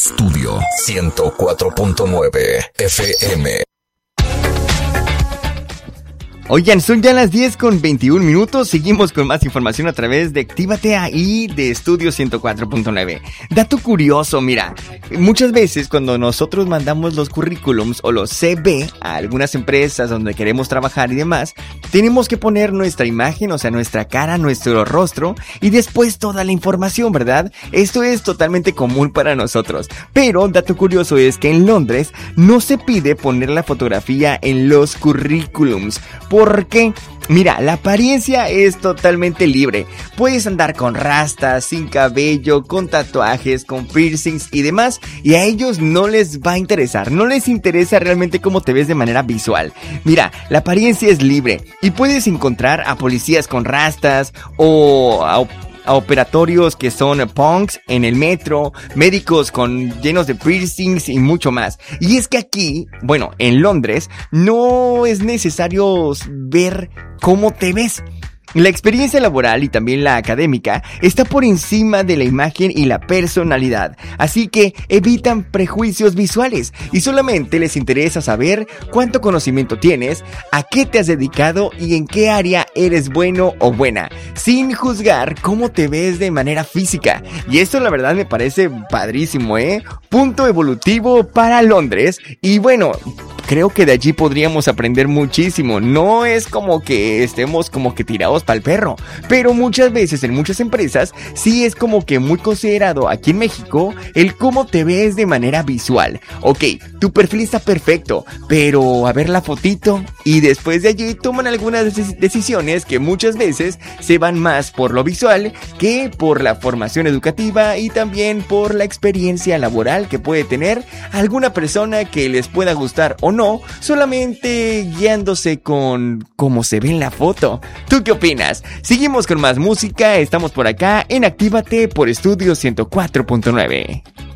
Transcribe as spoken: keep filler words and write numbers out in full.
Estudio ciento cuatro punto nueve F M. Oigan, son ya las diez con veintiún minutos. Seguimos con más información a través de Actívate Ahí de Estudio ciento cuatro punto nueve. Dato curioso, mira, muchas veces cuando nosotros mandamos los currículums o los C V a algunas empresas donde queremos trabajar y demás, tenemos que poner nuestra imagen, o sea, nuestra cara, nuestro rostro y después toda la información, ¿verdad? Esto es totalmente común para nosotros. Pero, dato curioso es que en Londres no se pide poner la fotografía en los currículums. ¿Por qué? Mira, la apariencia es totalmente libre. Puedes andar con rastas, sin cabello, con tatuajes, con piercings y demás, y a ellos no les va a interesar, no les interesa realmente cómo te ves de manera visual. Mira, la apariencia es libre y puedes encontrar a policías con rastas o a a operatorios que son punks en el metro, médicos con llenos de piercings y mucho más. Y es que aquí, bueno, en Londres, no es necesario ver cómo te ves. La experiencia laboral y también la académica está por encima de la imagen y la personalidad, así que evitan prejuicios visuales y solamente les interesa saber cuánto conocimiento tienes, a qué te has dedicado y en qué área eres bueno o buena, sin juzgar cómo te ves de manera física. Y esto la verdad me parece padrísimo, ¿eh? Punto evolutivo para Londres. Y bueno, creo que de allí podríamos aprender muchísimo. No es como que estemos como que tirados para el perro, pero muchas veces en muchas empresas sí es como que muy considerado aquí en México el cómo te ves de manera visual. Ok, tu perfil está perfecto, pero a ver la fotito, y después de allí toman algunas dec- decisiones que muchas veces se van más por lo visual que por la formación educativa y también por la experiencia laboral que puede tener alguna persona que les pueda gustar o no, solamente guiándose con cómo se ve en la foto. ¿Tú qué opinas? Seguimos con más música, estamos por acá en Actívate por Estudio ciento cuatro punto nueve.